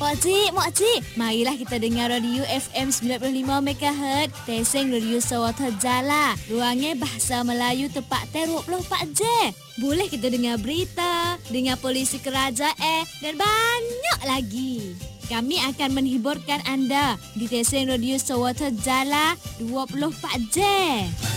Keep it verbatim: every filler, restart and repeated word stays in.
Pakcik, Makcik, marilah kita dengar radio F M sembilan puluh lima megahertz, Teseng Radio Sawata Jala. Ruangnya bahasa Melayu tepat dua puluh empat jam. Boleh kita dengar berita, dengar polisi kerajaan dan banyak lagi. Kami akan menghiburkan anda di Teseng Radio Sawata Jala dua puluh empat jam.